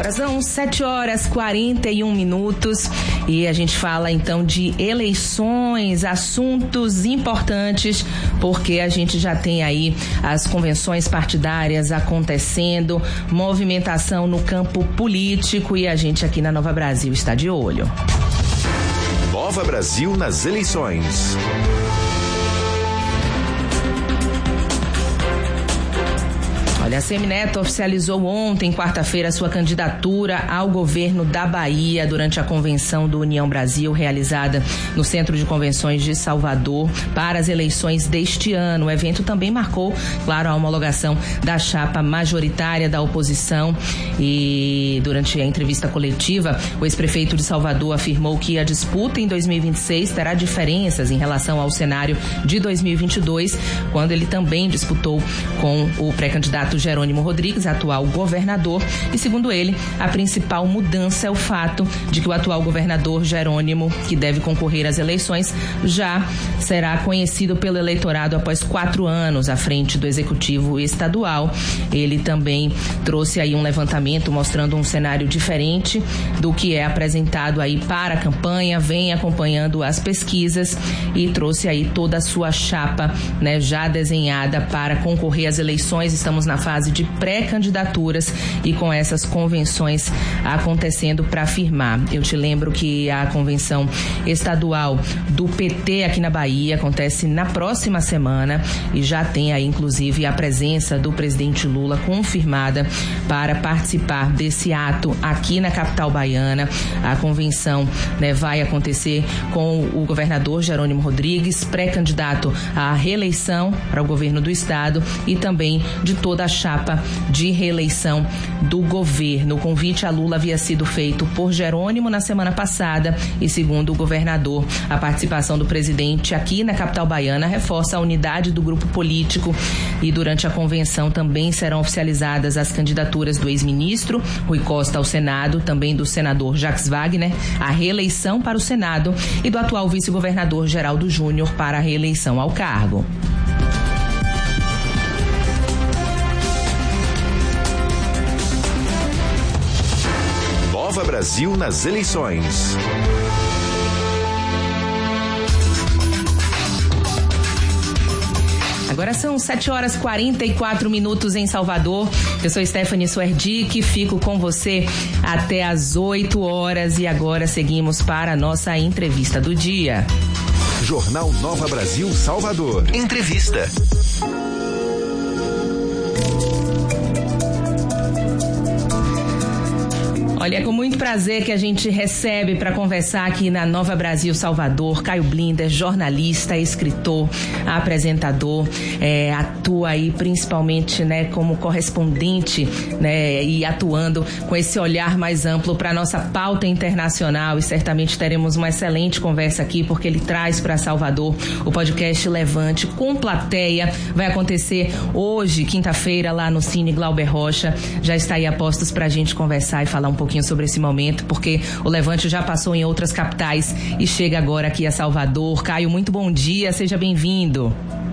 Agora são 7h41 e a gente fala então de eleições, assuntos importantes, porque a gente já tem aí as convenções partidárias acontecendo, movimentação no campo político e a gente aqui na Nova Brasil está de olho. Nova Brasil nas eleições. Olha, a Semineto oficializou ontem, quarta-feira, sua candidatura ao governo da Bahia durante a convenção do União Brasil, realizada no Centro de Convenções de Salvador, para as eleições deste ano. O evento também marcou, claro, a homologação da chapa majoritária da oposição e, durante a entrevista coletiva, o ex-prefeito de Salvador afirmou que a disputa em 2026 terá diferenças em relação ao cenário de 2022, quando ele também disputou com o pré-candidato Jerônimo Rodrigues, atual governador, e segundo ele, a principal mudança é o fato de que o atual governador Jerônimo, que deve concorrer às eleições, já será conhecido pelo eleitorado após 4 anos à frente do executivo estadual. Ele também trouxe aí um levantamento mostrando um cenário diferente do que é apresentado aí para a campanha, vem acompanhando as pesquisas e trouxe aí toda a sua chapa, né, já desenhada para concorrer às eleições. Estamos na fase de pré-candidaturas e com essas convenções acontecendo para firmar. Eu te lembro que a convenção estadual do PT aqui na Bahia acontece na próxima semana e já tem aí inclusive a presença do presidente Lula confirmada para participar desse ato aqui na capital baiana. A convenção, né, vai acontecer com o governador Jerônimo Rodrigues, pré-candidato à reeleição para o governo do estado e também de toda a chapa de reeleição do governo. O convite a Lula havia sido feito por Jerônimo na semana passada e, segundo o governador, a participação do presidente aqui na capital baiana reforça a unidade do grupo político e durante a convenção também serão oficializadas as candidaturas do ex-ministro Rui Costa ao Senado, também do senador Jacques Wagner à reeleição para o Senado e do atual vice-governador Geraldo Júnior para a reeleição ao cargo. Nova Brasil nas eleições. Agora são 7h44 em Salvador. Eu sou Stephanie Suerdick, fico com você até às 8 horas e agora seguimos para a nossa entrevista do dia. Jornal Nova Brasil Salvador. Entrevista. Olha, é com muito prazer que a gente recebe para conversar aqui na Nova Brasil Salvador, Caio Blinder, jornalista, escritor, apresentador, atua aí principalmente, né, como correspondente, né, e atuando com esse olhar mais amplo para a nossa pauta internacional e certamente teremos uma excelente conversa aqui porque ele traz para Salvador o podcast Levante com plateia. Vai acontecer hoje, quinta-feira, lá no Cine Glauber Rocha. Já está aí a postos para a gente conversar e falar um pouquinho sobre esse momento, porque o Levante já passou em outras capitais e chega agora aqui a Salvador. Caio, muito bom dia, seja bem-vindo.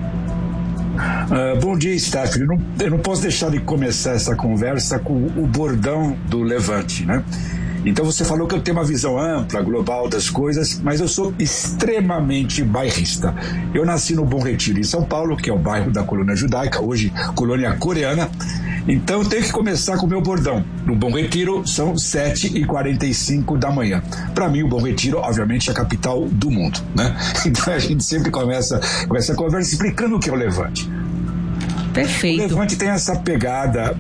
Bom dia, Stephanie. Eu não posso deixar de começar essa conversa com o bordão do Levante, né? Então você falou que eu tenho uma visão ampla, global das coisas, mas eu sou extremamente bairrista. Eu nasci no Bom Retiro, em São Paulo, que é o bairro da colônia judaica, hoje colônia coreana. Então eu tenho que começar com o meu bordão. No Bom Retiro são 7h45 da manhã. Para mim, o Bom Retiro, obviamente, é a capital do mundo, né? Então a gente sempre começa com essa conversa explicando o que é o Levante. Perfeito. O Levante tem essa pegada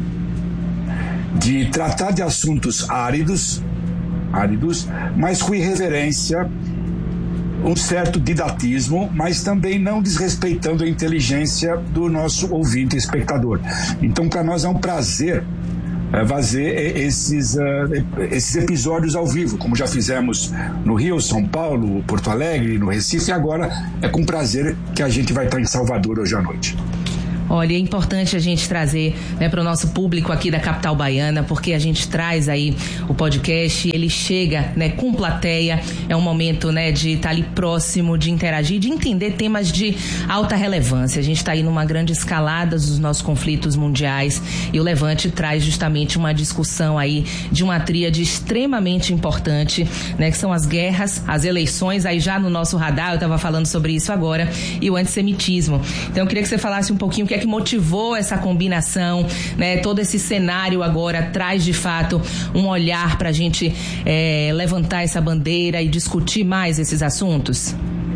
de tratar de assuntos áridos, mas com irreverência, um certo didatismo, mas também não desrespeitando a inteligência do nosso ouvinte e espectador. Então, para nós é um prazer fazer esses episódios ao vivo, como já fizemos no Rio, São Paulo, Porto Alegre, no Recife, e agora é com prazer que a gente vai estar em Salvador hoje à noite. Olha, é importante a gente trazer, né, para o nosso público aqui da capital baiana, porque a gente traz aí o podcast, ele chega, né, com plateia, é um momento, né, de estar ali próximo, de interagir, de entender temas de alta relevância. A gente está aí numa grande escalada dos nossos conflitos mundiais e o Levante traz justamente uma discussão aí de uma tríade extremamente importante, né, que são as guerras, as eleições, aí já no nosso radar, eu estava falando sobre isso agora, e o antissemitismo. Então eu queria que você falasse um pouquinho o que é que motivou essa combinação, né, todo esse cenário agora traz de fato um olhar para a gente levantar essa bandeira e discutir mais esses assuntos?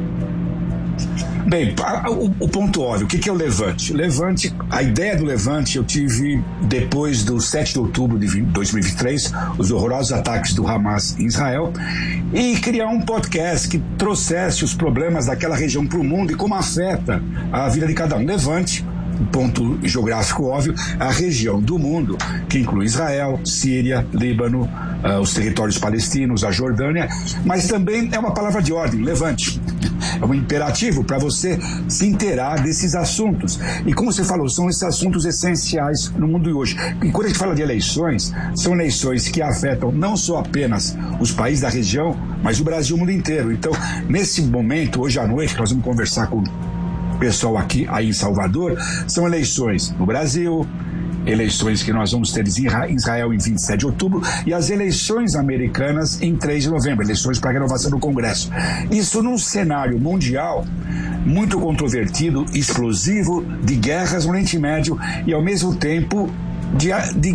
Bem, o ponto óbvio, o que é o Levante? Levante, a ideia do Levante eu tive depois do 7 de outubro de 2023, os horrorosos ataques do Hamas em Israel, e criar um podcast que trouxesse os problemas daquela região para o mundo e como afeta a vida de cada um. Levante, ponto geográfico óbvio, a região do mundo que inclui Israel, Síria, Líbano, os territórios palestinos, a Jordânia, mas também é uma palavra de ordem, Levante. É um imperativo para você se inteirar desses assuntos. E como você falou, são esses assuntos essenciais no mundo de hoje. E quando a gente fala de eleições, são eleições que afetam não só apenas os países da região, mas o Brasil e o mundo inteiro. Então, nesse momento, hoje à noite, nós vamos conversar com o pessoal aqui aí em Salvador, são eleições no Brasil, eleições que nós vamos ter em Israel em 27 de outubro e as eleições americanas em 3 de novembro, eleições para a renovação do Congresso. Isso num cenário mundial muito controvertido, explosivo, de guerras no Oriente Médio e ao mesmo tempo de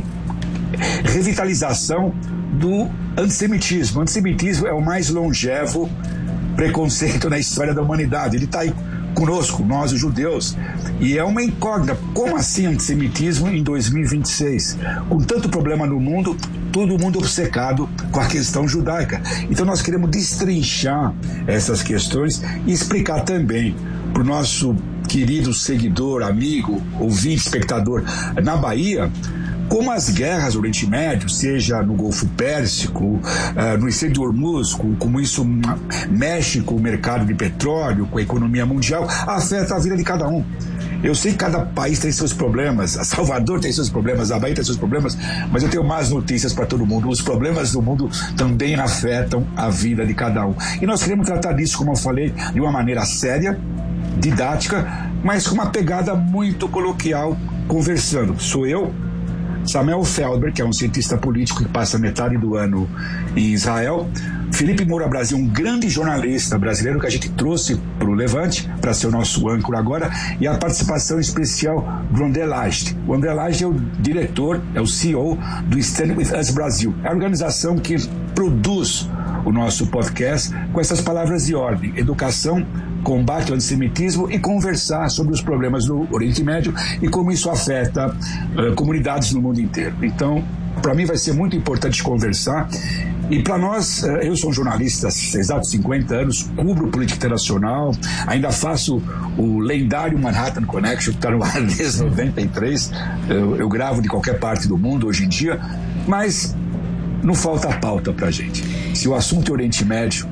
revitalização do antissemitismo. O antissemitismo é o mais longevo preconceito na história da humanidade. Ele está aí conosco, nós os judeus, e é uma incógnita. Como assim antissemitismo em 2026? Com tanto problema no mundo, todo mundo obcecado com a questão judaica. Então nós queremos destrinchar essas questões e explicar também para o nosso querido seguidor, amigo, ouvinte, espectador na Bahia, como as guerras do Oriente Médio, seja no Golfo Pérsico, no Estreito de Hormuz, como isso mexe com o mercado de petróleo, com a economia mundial, afeta a vida de cada um. Eu sei que cada país tem seus problemas, a Salvador tem seus problemas, a Bahia tem seus problemas, mas eu tenho más notícias para todo mundo. Os problemas do mundo também afetam a vida de cada um. E nós queremos tratar disso, como eu falei, de uma maneira séria, didática, mas com uma pegada muito coloquial, conversando. Sou eu, Samuel Felber, que é um cientista político que passa metade do ano em Israel, Felipe Moura Brasil, um grande jornalista brasileiro que a gente trouxe para o Levante, para ser o nosso âncora agora, e a participação especial do André Leicht. O André Leicht é o diretor, é o CEO do Stand With Us Brasil, é a organização que produz o nosso podcast com essas palavras de ordem: educação, combate ao antissemitismo e conversar sobre os problemas do Oriente Médio e como isso afeta comunidades no mundo inteiro. Então, para mim vai ser muito importante conversar. E para nós, eu sou um jornalista há exatos 50 anos, cubro política internacional, ainda faço o lendário Manhattan Connection, que está no ar desde 93, eu gravo de qualquer parte do mundo hoje em dia, mas não falta pauta para a gente. Se o assunto é Oriente Médio,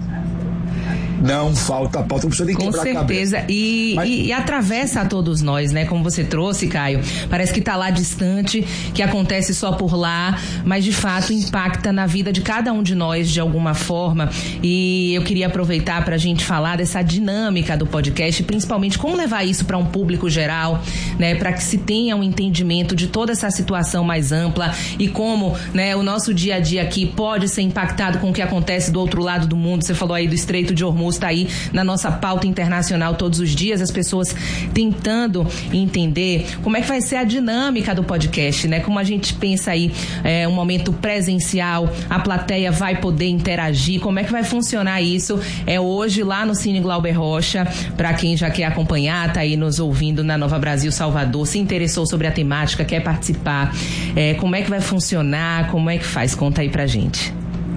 não falta pauta, não precisa nem quebrar a cabeça. Com certeza, e atravessa a todos nós, né? Como você trouxe, Caio, parece que está lá distante, que acontece só por lá, mas de fato impacta na vida de cada um de nós de alguma forma. E eu queria aproveitar para a gente falar dessa dinâmica do podcast, principalmente como levar isso para um público geral, né? Para que se tenha um entendimento de toda essa situação mais ampla e como, né, o nosso dia a dia aqui pode ser impactado com o que acontece do outro lado do mundo. Você falou aí do Estreito de Hormuz, está aí na nossa pauta internacional todos os dias, as pessoas tentando entender como é que vai ser a dinâmica do podcast, né? Como a gente pensa aí, um momento presencial, a plateia vai poder interagir, como é que vai funcionar isso? É hoje lá no Cine Glauber Rocha, para quem já quer acompanhar, tá aí nos ouvindo na Nova Brasil Salvador, se interessou sobre a temática, quer participar, como é que vai funcionar, como é que faz? Conta aí pra gente.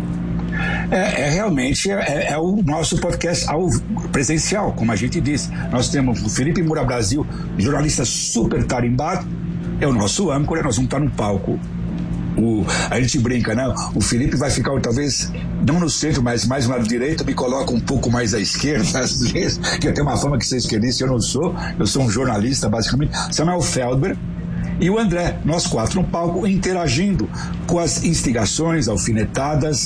Realmente é o nosso podcast presencial, como a gente disse. Nós temos o Felipe Moura Brasil, jornalista super tarimbado, é o nosso âncora. Nós vamos estar no palco A gente brinca, né? O Felipe vai ficar talvez não no centro, mas mais no lado direito, me coloca um pouco mais à esquerda, às vezes, que eu tenho uma fama que ser esquerdista, eu não sou, eu sou um jornalista, basicamente. Samuel Feldberg e o André, nós quatro no palco, interagindo com as instigações, alfinetadas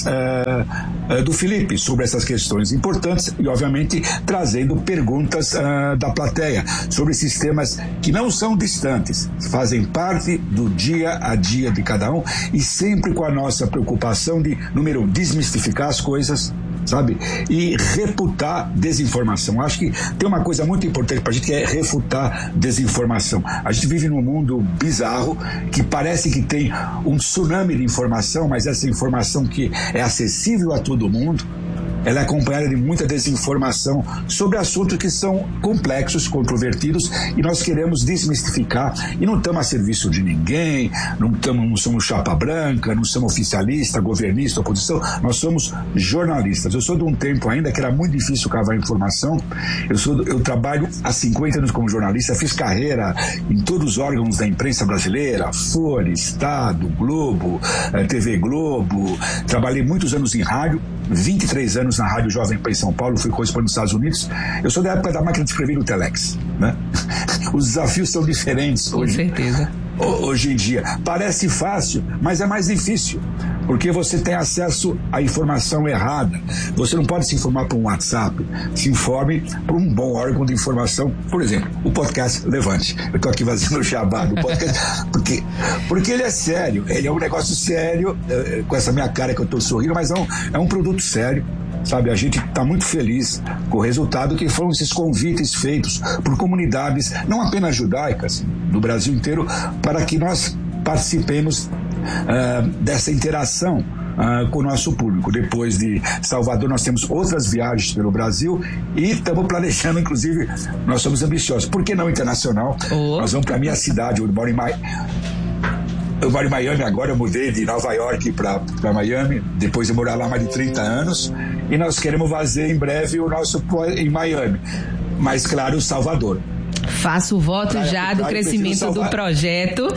do Felipe sobre essas questões importantes e, obviamente, trazendo perguntas da plateia sobre esses temas que não são distantes, fazem parte do dia a dia de cada um e sempre com a nossa preocupação de, número um, desmistificar as coisas, sabe? E refutar desinformação. Acho que tem uma coisa muito importante para a gente que é refutar desinformação. A gente vive num mundo bizarro que parece que tem um tsunami de informação, mas essa informação que é acessível a todo mundo, ela é acompanhada de muita desinformação sobre assuntos que são complexos, controvertidos, e nós queremos desmistificar, e não estamos a serviço de ninguém, não somos chapa branca, não somos oficialista, governista, oposição, nós somos jornalistas. Eu sou de um tempo ainda que era muito difícil cavar informação, eu trabalho há 50 anos como jornalista, fiz carreira em todos os órgãos da imprensa brasileira, Folha, Estado, Globo, TV Globo, trabalhei muitos anos em rádio, 23 anos na Rádio Jovem Pan em São Paulo, fui correspondente nos Estados Unidos. Eu sou da época da máquina de escrever no Telex, né? Os desafios são diferentes hoje. Com certeza. Hoje em dia. Parece fácil, mas é mais difícil, porque você tem acesso à informação errada. Você não pode se informar por um WhatsApp, se informe por um bom órgão de informação. Por exemplo, o podcast Levante. Eu estou aqui fazendo o jabá do podcast, porque ele é sério, ele é um negócio sério, com essa minha cara que eu estou sorrindo, mas é um produto sério. Sabe, a gente está muito feliz com o resultado que foram esses convites feitos por comunidades, não apenas judaicas, do Brasil inteiro, para que nós participemos dessa interação com o nosso público. Depois de Salvador, nós temos outras viagens pelo Brasil e estamos planejando, inclusive, nós somos ambiciosos. Por que não internacional? Nós vamos para a minha cidade, eu moro em Miami agora, eu mudei de Nova York para Miami, depois de morar lá mais de 30 anos, e nós queremos fazer em breve o nosso em Miami, mas claro, Salvador. Faço o voto já do crescimento do projeto.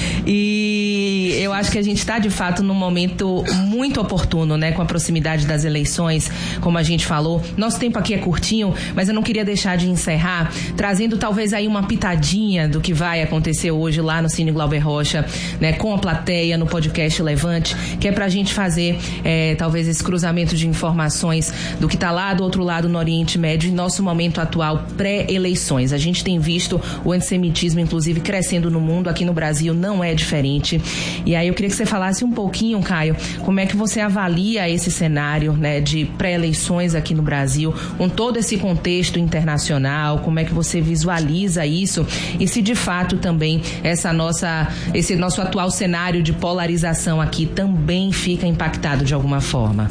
E eu acho que a gente está, de fato, num momento muito oportuno, né? Com a proximidade das eleições, como a gente falou. Nosso tempo aqui é curtinho, mas eu não queria deixar de encerrar trazendo talvez aí uma pitadinha do que vai acontecer hoje lá no Cine Glauber Rocha, né? Com a plateia, no podcast Levante, que é pra gente fazer talvez esse cruzamento de informações do que tá lá do outro lado no Oriente Médio em nosso momento atual pré-eleições. A gente tem visto o antissemitismo, inclusive, crescendo no mundo. Aqui no Brasil não é diferente. E aí eu queria que você falasse um pouquinho, Caio, como é que você avalia esse cenário, né, de pré-eleições aqui no Brasil, com todo esse contexto internacional, como é que você visualiza isso e se de fato também esse nosso atual cenário de polarização aqui também fica impactado de alguma forma?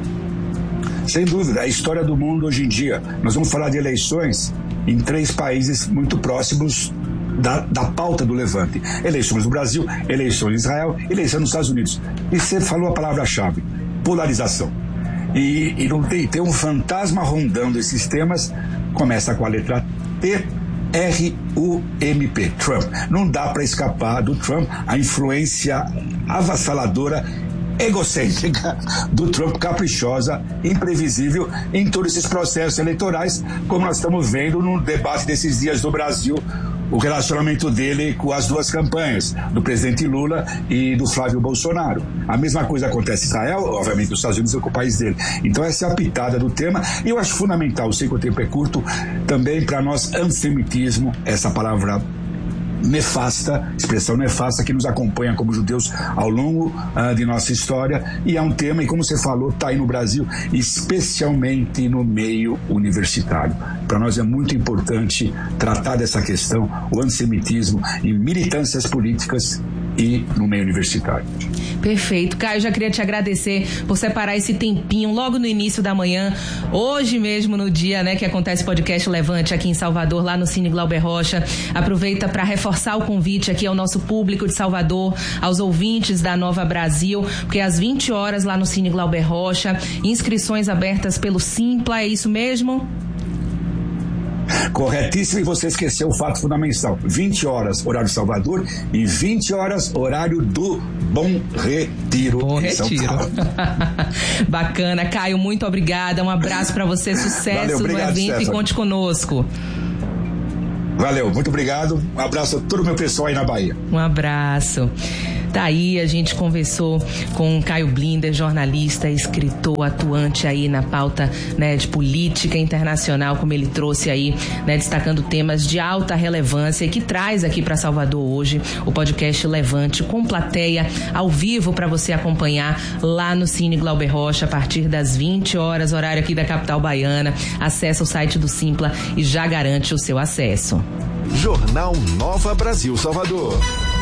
Sem dúvida, a história do mundo hoje em dia. Nós vamos falar de eleições em 3 países muito próximos da pauta do Levante. Eleições no Brasil, eleições em Israel, eleições nos Estados Unidos. E você falou a palavra-chave, polarização. E não tem um fantasma rondando esses temas, começa com a letra T, R-U-M-P, Trump. Não dá para escapar do Trump, a influência avassaladora, egocêntrica do Trump, caprichosa, imprevisível em todos esses processos eleitorais, como nós estamos vendo no debate desses dias do Brasil, o relacionamento dele com as 2 campanhas, do presidente Lula e do Flávio Bolsonaro. A mesma coisa acontece em Israel, obviamente os Estados Unidos é o país dele. Então essa é a pitada do tema, e eu acho fundamental, sei que o tempo é curto, também para nós antissemitismo, essa palavra nefasta, expressão nefasta que nos acompanha como judeus ao longo de nossa história, e é um tema, e como você falou, está aí no Brasil, especialmente no meio universitário. Para nós é muito importante tratar dessa questão, o antissemitismo em militâncias políticas e no meio universitário. Perfeito. Caio, já queria te agradecer por separar esse tempinho logo no início da manhã, hoje mesmo no dia, né, que acontece o podcast Levante aqui em Salvador, lá no Cine Glauber Rocha. Aproveita para reforçar o convite aqui ao nosso público de Salvador, aos ouvintes da Nova Brasil, porque às 20 horas lá no Cine Glauber Rocha, inscrições abertas pelo Simpla, é isso mesmo? Corretíssimo, e você esqueceu o fato fundamental. 20 horas, horário de Salvador, e 20 horas, horário do Bom Retiro. Bom Retiro. Bacana. Caio, muito obrigada. Um abraço para você. Sucesso obrigado, no evento, Stefano. E conte conosco. Valeu, muito obrigado. Um abraço a todo o meu pessoal aí na Bahia. Um abraço. Daí a gente conversou com Caio Blinder, jornalista, escritor, atuante aí na pauta, né, de política internacional, como ele trouxe aí, né, destacando temas de alta relevância e que traz aqui para Salvador hoje o podcast Levante, com plateia ao vivo para você acompanhar lá no Cine Glauber Rocha a partir das 20 horas, horário aqui da capital baiana. Acesse o site do Simpla e já garante o seu acesso. Jornal Nova Brasil Salvador.